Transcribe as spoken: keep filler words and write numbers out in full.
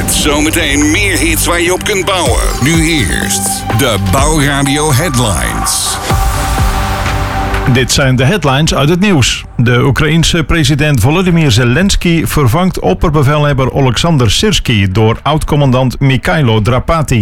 Met zometeen meer hits waar je op kunt bouwen. Nu eerst de Bouwradio Headlines. Dit zijn de headlines uit het nieuws. De Oekraïense president Volodymyr Zelensky vervangt opperbevelhebber Oleksandr Syrskyi door oud-commandant Mikhailo Drapati.